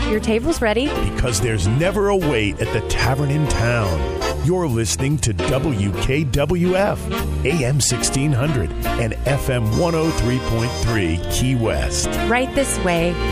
Your table's ready. Because there's never a wait at the tavern in town. You're listening to WKWF, AM 1600 and FM 103.3 Key West. Right this way.